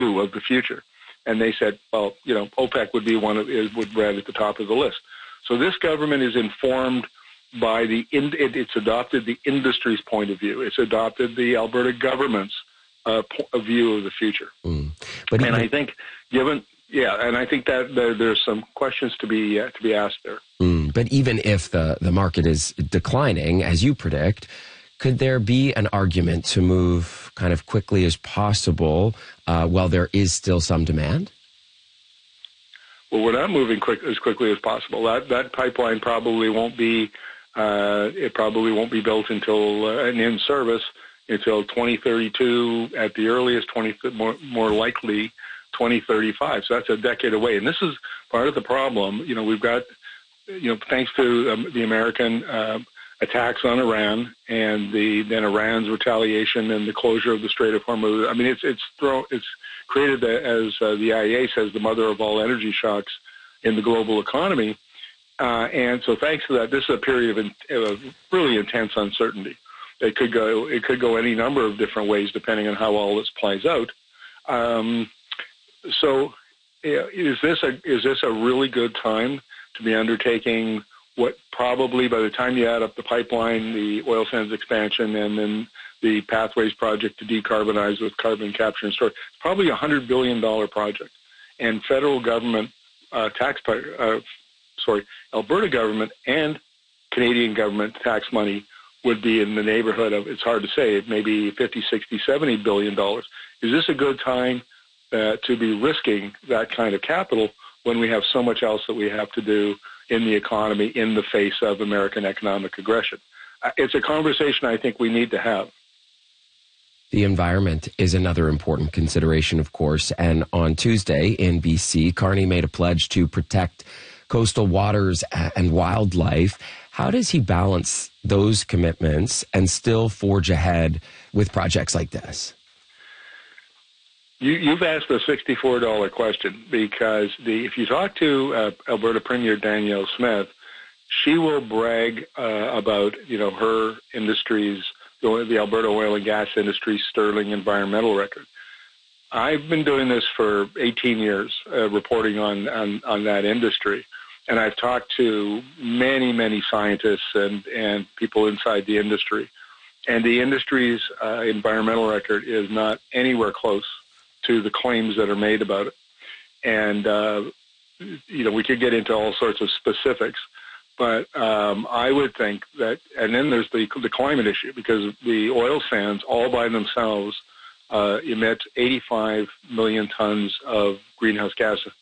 of the future. And they said, well, OPEC would be would rank at the top of the list. So this government is informed by it's adopted the industry's point of view. It's adopted the Alberta government's view of the future. I think I think that there's some questions to be asked there. But even if the market is declining, as you predict, could there be an argument to move kind of quickly as possible while there is still some demand? Well, we're not moving as quickly as possible. That pipeline probably won't be built until and in service until 2032 at the earliest, more likely 2035. So that's a decade away. And this is part of the problem. We've got, thanks to the American attacks on Iran and then Iran's retaliation and the closure of the Strait of Hormuz. I mean, it's created, as the IEA says, the mother of all energy shocks in the global economy. And so thanks to that, this is a period of really intense uncertainty. It could go any number of different ways depending on how all this plays out. So is this a really good time to be undertaking what probably, by the time you add up the pipeline, the oil sands expansion, and then the Pathways project to decarbonize with carbon capture and storage, it's probably a $100 billion project. And federal government, Alberta government and Canadian government tax money would be in the neighborhood of, it's hard to say, maybe $50, $60, $70 billion. Is this a good time to be risking that kind of capital when we have so much else that we have to do in the economy in the face of American economic aggression? It's a conversation I think we need to have. The environment is another important consideration, of course. And on Tuesday in BC, Carney made a pledge to protect coastal waters and wildlife. How does he balance those commitments and still forge ahead with projects like this? You've asked a $64 question, because if you talk to Alberta Premier Danielle Smith, she will brag about her industry's, the Alberta oil and gas industry's sterling environmental record. I've been doing this for 18 years, reporting on that industry, and I've talked to many scientists and people inside the industry, and the industry's environmental record is not anywhere close to the claims that are made about it. And, we could get into all sorts of specifics, but I would think that, and then there's the climate issue, because the oil sands all by themselves emit 85 million tons of greenhouse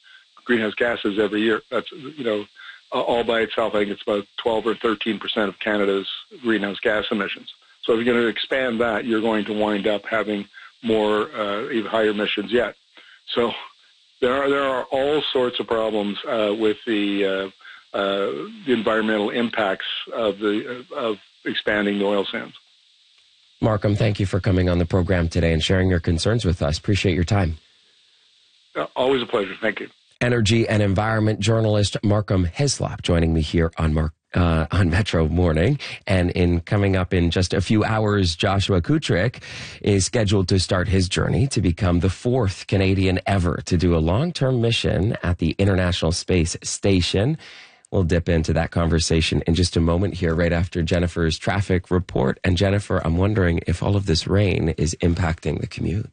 gases every year. That's, all by itself, I think it's about 12 or 13% of Canada's greenhouse gas emissions. So if you're going to expand that, you're going to wind up having more, even higher emissions yet. So there are all sorts of problems with the environmental impacts of expanding the oil sands. Markham, thank you for coming on the program today and sharing your concerns with us. Appreciate your time. Always a pleasure. Thank you. Energy and environment journalist Markham Hislop joining me here on Metro Morning. And coming up in just a few hours, Joshua Kutrick is scheduled to start his journey to become the 4th Canadian ever to do a long-term mission at the International Space Station. We'll dip into that conversation in just a moment here, right after Jennifer's traffic report. And Jennifer, I'm wondering if all of this rain is impacting the commute.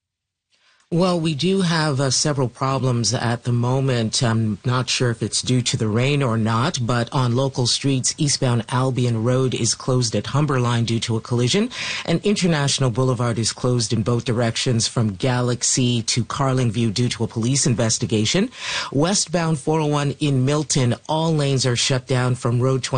Well, we do have several problems at the moment. I'm not sure if it's due to the rain or not, but on local streets, eastbound Albion Road is closed at Humberline due to a collision, and International Boulevard is closed in both directions from Galaxy to Carlingview due to a police investigation. Westbound 401 in Milton, all lanes are shut down from Road 20